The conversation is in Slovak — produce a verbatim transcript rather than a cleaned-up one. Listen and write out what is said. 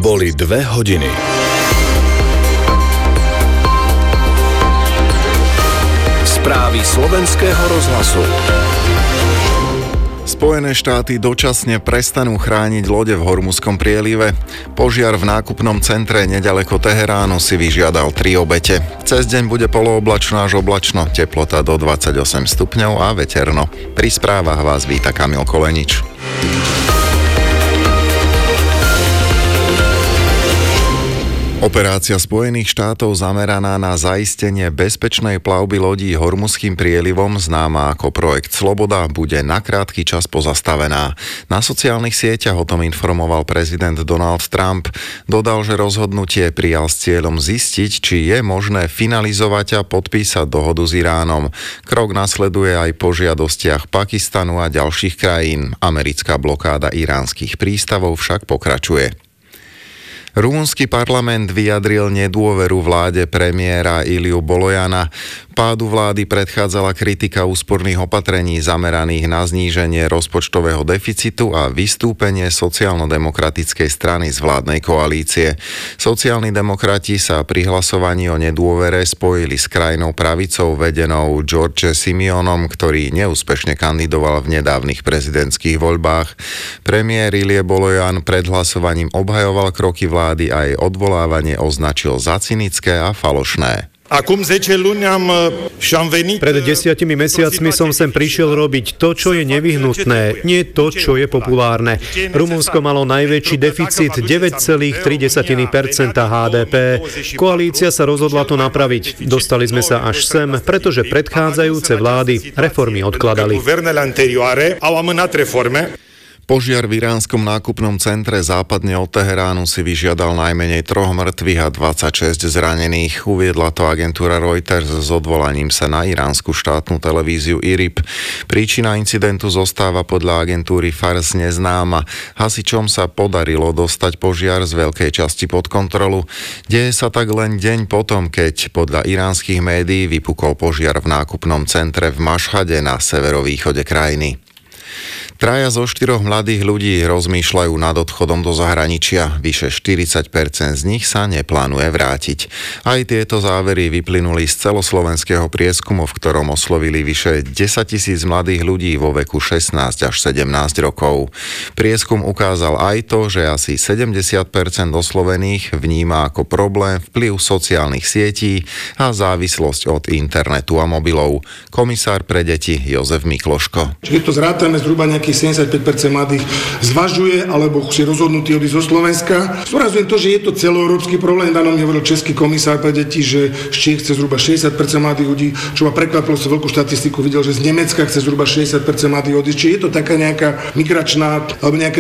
Boli dve hodiny. Správy slovenského rozhlasu. Spojené štáty dočasne prestanú chrániť lode v Hormuzskom prielive. Požiar v nákupnom centre neďaleko Teheránu si vyžiadal tri obete. Cez deň bude polooblačno až oblačno, teplota do dvadsaťosem stupňov a veterno. Pri správach vás víta Kamil Kolenič. Operácia Spojených štátov zameraná na zaistenie bezpečnej plavby lodí Hormuzským prielivom, známa ako projekt Sloboda, bude na krátky čas pozastavená. Na sociálnych sieťach o tom informoval prezident Donald Trump. Dodal, že rozhodnutie prijal s cieľom zistiť, či je možné finalizovať a podpísať dohodu s Iránom. Krok nasleduje aj po žiadostiach Pakistanu a ďalších krajín. Americká blokáda iránskych prístavov však pokračuje. Rumunský parlament vyjadril nedôveru vláde premiéra Iliu Bolojana. Pádu vlády predchádzala kritika úsporných opatrení zameraných na zníženie rozpočtového deficitu a vystúpenie sociálno-demokratickej strany z vládnej koalície. Sociálni demokrati sa pri hlasovaní o nedôvere spojili s krajnou pravicou vedenou George Simeonom, ktorý neúspešne kandidoval v nedávnych prezidentských voľbách. Premiér Ilie Bolojan pred hlasovaním obhajoval kroky vlády vlády a jej odvolávanie označil za cynické a falošné. Pred desiatimi mesiacmi som sem prišiel robiť to, čo je nevyhnutné, nie to, čo je populárne. Rumunsko malo najväčší deficit deväť celá tri percenta há dé pé. Koalícia sa rozhodla to napraviť. Dostali sme sa až sem, pretože predchádzajúce vlády reformy odkladali. Požiar v iránskom nákupnom centre západne od Teheránu si vyžiadal najmenej troch mŕtvych a dvadsaťšesť zranených. Uviedla to agentúra Reuters s odvolaním sa na iránsku štátnu televíziu í er í pé. Príčina incidentu zostáva podľa agentúry Fars neznáma. Hasičom sa podarilo dostať požiar z veľkej časti pod kontrolu. Deje sa tak len deň potom, keď podľa iránskych médií vypukol požiar v nákupnom centre v Mašhade na severovýchode krajiny. Traja zo štyroch mladých ľudí rozmýšľajú nad odchodom do zahraničia. Vyše štyridsať percent z nich sa neplánuje vrátiť. Aj tieto závery vyplynuli z celoslovenského prieskumu, v ktorom oslovili vyše desaťtisíc mladých ľudí vo veku šestnásť až sedemnásť rokov. Prieskum ukázal aj to, že asi sedemdesiat percent oslovených vníma ako problém vplyv sociálnych sietí a závislosť od internetu a mobilov. Komisár pre deti Jozef Mikloško. Čiže to zrátame zhruba nejakých sedemdesiatpäť percent mladých zvažuje alebo si rozhodnutí odísť zo Slovenska. Zdôrazňujem to, že je to celoeurópsky problém. Dáno mi hovoril český komisár pre deti, že z Čiech chce zhruba šesťdesiat percent mladých ľudí, čo ma prekvapilo, som veľkú štatistiku videl, že z Nemecka chce zhruba šesťdesiat percent mladých odísť. Čiže je to taká nejaká migračná alebo nejaké